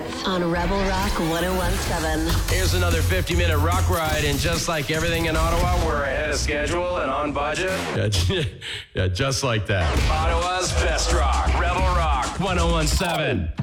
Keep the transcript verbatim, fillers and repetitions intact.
Hits on Rebel Rock ten seventeen. Here's another fifty-minute rock ride, and just like everything in Ottawa, we're ahead of schedule and on budget. Yeah, yeah, just like that. Ottawa's best rock, Rebel Rock ten seventeen.